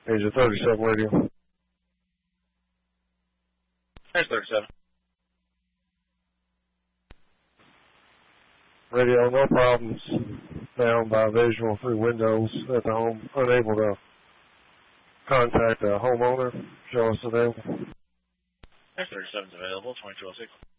Agent 37 radio. There's 37. Radio, no problems. Down by visual through windows at the home. Unable to contact a homeowner. Show us available. There's 37's available, 2206.